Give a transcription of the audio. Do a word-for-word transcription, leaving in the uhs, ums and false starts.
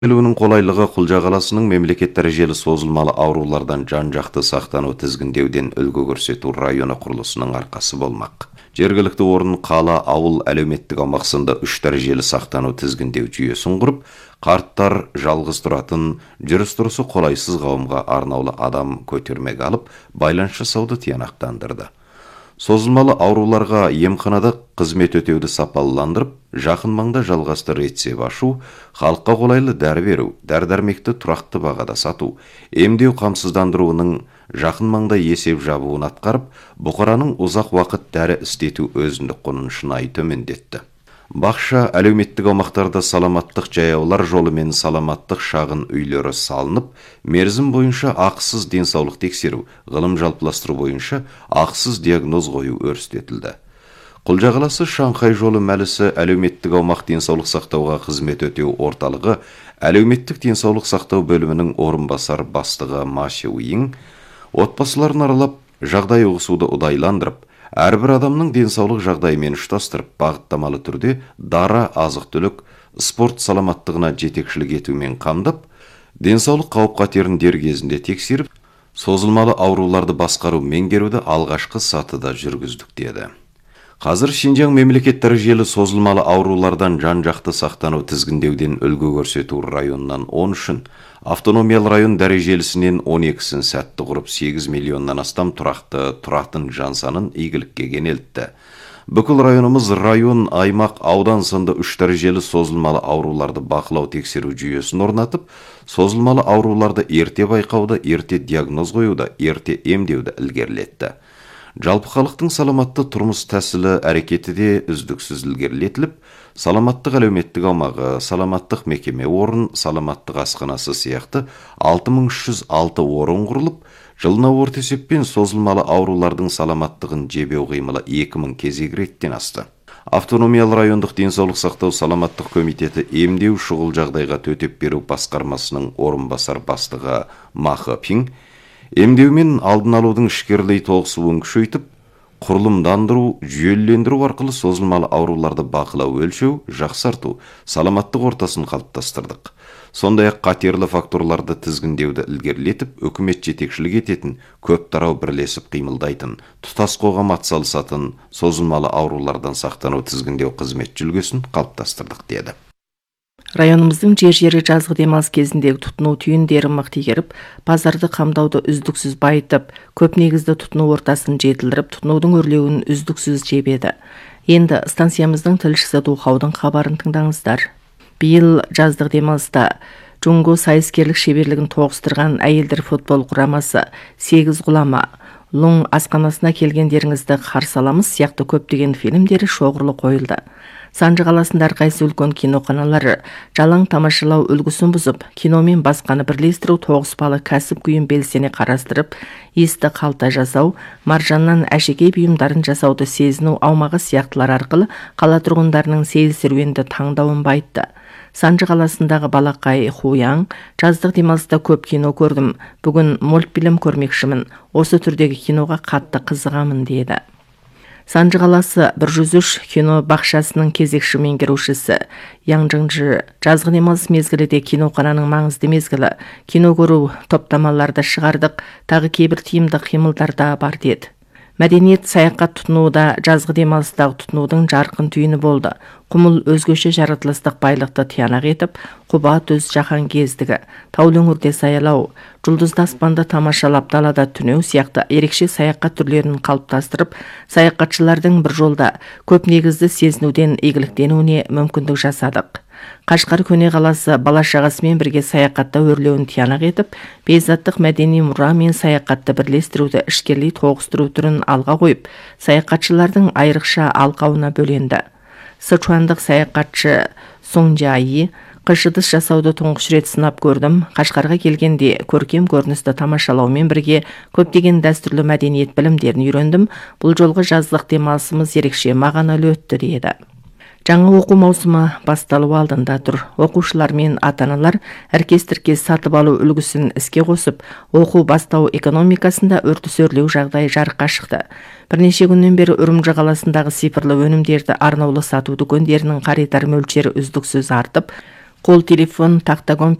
Келуінің қолайлығы Құлжа қаласының мемлекет дәрежелі созылмалы аурулардан жан-жақты сақтану тізгіндеуден үлгі көрсету районы құрылысының арқасы болмақ. Жергілікті орын қала, ауыл, әлеуметтік аумақ сынды үш дәрежелі сақтану тізгіндеу жүйесін құрып, қарттар, жалғыз тұратын, жүріс-тұрысы қолайсыз қауымға арнаулы адам көтермек алып, байланыс жасауды тиянақтандырды. Созылмалы ауруларға емханада қызмет өтеуді сапалыландырып, жақын маңда жалғасты рецеп ашу, халыққа қолайлы дәрі беру, дәрі-дәрмекті тұрақты бағада сату, емдеу қамсыздандыруының жақын маңда есеп жабуын атқарып, бұқараның ұзақ уақыт дәрі істету өзіндік құнын шынайы төмендетті. Бақша, әлеуметтік аумақтарда саламаттық жаяулар жолы мен саламаттық шағын үйлері салынып, мерзім бойынша ақысыз денсаулық тексеру, ғылым жалпыластыру бойынша ақысыз диагноз қою өрістетілді. Құлжа қаласы Шанхай жолы мәлісі әлеуметтік аумақ денсаулық сақтауға қызмет өтеу орталығы, әлеуметтік денсаулық сақтау бөлімінің орынбасар бастығы Маша Уин, отбасыларын аралап, жағдай ұғысуды ұдайландырып, әрбір адамның денсаулық жағдайымен ұштастырып, бағыттамалы түрде дара, азық-түлік, спорт саламаттығына жетекшілік етумен қамдап, денсаулық қауіп-қатерін дер кезінде тексеріп, созылмалы ауруларды басқару меңгеруді алғашқы сатыда жүргіздік деді. Қазір Шинжаң мемлекет дәрежелі созылмалы аурулардан жан-жақты сақтану тізгіндеуден үлгі көрсету районынан он үшін, автономиялы район дәрежелісінен он екісін сәтті құрып сегіз миллионнан астам тұрақты тұратын жан санын игілікке кенелтті. Бүкіл районымыз район, аймақ, аудан сынды үш дәрежелі созылмалы ауруларды бақылау тексеру жүйесін орнатып, созылмалы ауруларды ерте байқауды, ерте диагноз қоюды, ерте емдеуді ілгерілетті. Жалпы халықтың саламатты тұрмыс тәсілі әрекеті де үздіксіз ілгерілетіліп, саламаттық әлеуметтік аумағы, саламаттық мекеме орын, саламаттық асханасы сияқты алты мың үш жүз алты орын құрылып, жылына орта есеппен созылмалы аурулардың саламаттығын жебеу қимылы екі мың кезек реттен асты. Автономиялы райондық денсаулық сақтау саламаттық комитеті емдеу шұғыл жағдайға төтеп беру басқармасының орынбасар бастығы Маха Пин емдеумен алдын алудың ішкерлей тоғысуын күшейтіп, құрылымдандыру, жүйелендіру арқылы созылмалы ауруларды бақылау, өлшеу, жақсарту, саламаттық ортасын қалыптастырдық. Сондай-ақ қатерлі факторларды тізгіндеуді ілгерілетіп, үкімет жетекшілік ететін, көп тарау бірлесіп қимылдайтын, тұтас қоғам атсалысатын созылмалы аурулардан сақтану тізгіндеу қызмет жүлгесін қалыптастырдық деді. Районымыздың жер-жері жазғы демалыс кезіндегі тұтыну түйіндері мықты игеріп, базарды қамдауды үздіксіз байытып, көп негізді тұтыну ортасын жетілдіріп, тұтынудың өрлеуін үздіксіз жебеді. Енді станциямыздың тілшісі Духаудың хабарын тыңдаңыздар. Биыл жаздық демалыста Джунго сайыскерлік шеберлігін тоғыстырған әйелдер футбол құрамасы сегіз ғұлама, Лұң асханасына келгендеріңізді қарсы аламыз сияқты көптеген фильмдері шоғырлы қойылды. Санжы қаласында әрқайсы үлкен киноқаналары жалаң тамашалау үлгісін бұзып, киномен басқаны бірлестіру тоғыспалы кәсіп күйін белсене қарастырып, есті қалта жасау, маржаннан әшекей бұйымдарын жасауды сезіну аумағы сияқтылар арқылы қала тұрғындарының сейіл серуенді таңдауын байытты. Санжы қаласындағы балақай Хуяң, жаздық демалыста көп кино көрдім, бүгін мультфильм көрмекшімін, осы түрдегі киноға қатты қызығамын деді. Санжы қаласы бір жүз үш кино бақшасының кезекші меңгерушісі Яң Жыңжы жазғы демалыс мезгіліде киноқананың маңызды мезгілі, кино көру топтамаларды шығардық, тағы кейбір тиімді қимылдарда бар деді. Мәдениет саяхат тұтынуда жазғы демалыстағы тұтынудың жарқын түйіні болды. Құмыл өзгеше жаратылыстық байлықты тиянақ етіп, құба төз жаһан кездігі, таулы өңірде саялау, жұлдызды аспанды тамашалап далада түнеу сияқты ерекше саяхат түрлерін қалыптастырып, саяхатшылардың бір жолда көп негізді сезінуден игіліктенуіне мүмкіндік жасадық. Қашқар көне қаласы бала-шағасымен бірге саяхатта өрлеуін тиянақ етіп, бейзаттық мәдени мұра мен саяхатты бірлестіруді ішкерлей тоғыстыру түрін алға қойып, саяхатшылардың айрықша алқауына бөленді. Сычуандық саяхатшы Соңжайы қыш ыдыс жасауды тұңғыш рет сынап көрдім. Қашқарға келгенде көркем көріністі тамашалаумен бірге көптеген дәстүрлі мәдениет білімдерін үйрендім. Бұл жолғы жаздық демалысымыз ерекше мағыналы өтті деді. Жаңа оқу маусымы басталу алдында тұр. Оқушылар мен ата-аналар әркес-тіркес сатып алу үлгісін іске қосып, оқу бастау экономикасында үрдіс өрлеу жағдайы жарыққа шықты. Бірнеше күннен бері Үрімжі қаласындағы цифрлы өнімдерді арнаулы сату дүкендерінің қаритар мөлшері үздіксіз артып, Кол телефон, такта